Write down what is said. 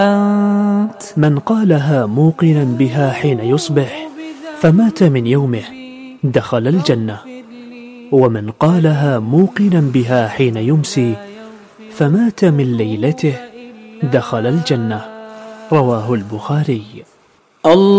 من قالها موقنا بها حين يصبح فمات من يومه دخل الجنة، ومن قالها موقنا بها حين يمسي فمات من ليلته دخل الجنة. رواه البخاري.